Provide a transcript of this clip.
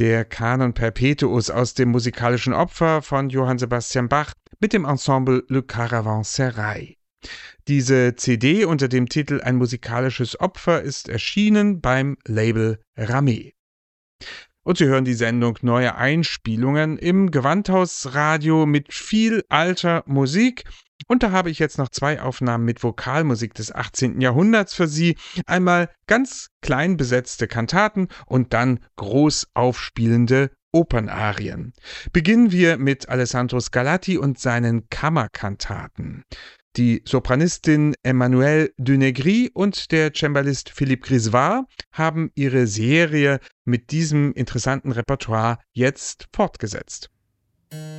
der Kanon Perpetuus aus dem musikalischen Opfer von Johann Sebastian Bach mit dem Ensemble Le Caravansérail. Diese CD unter dem Titel Ein musikalisches Opfer ist erschienen beim Label Ramé. Und Sie hören die Sendung Neue Einspielungen im Gewandhausradio mit viel alter Musik. Und da habe ich jetzt noch 2 Aufnahmen mit Vokalmusik des 18. Jahrhunderts für Sie. Einmal ganz klein besetzte Kantaten und dann groß aufspielende Opernarien. Beginnen wir mit Alessandro Scarlatti und seinen Kammerkantaten. Die Sopranistin Emmanuelle Dunegry und der Cembalist Philippe Grisevard haben ihre Serie mit diesem interessanten Repertoire jetzt fortgesetzt.